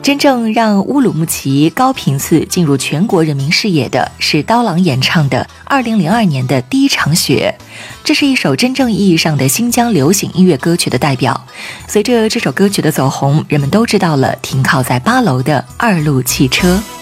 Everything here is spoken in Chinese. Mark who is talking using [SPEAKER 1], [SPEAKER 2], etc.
[SPEAKER 1] 真正让乌鲁木齐高频次进入全国人民视野的是刀郎演唱的2002年的第一场雪。这是一首真正意义上的新疆流行音乐歌曲的代表。随着这首歌曲的走红，人们都知道了停靠在8楼的2路汽车。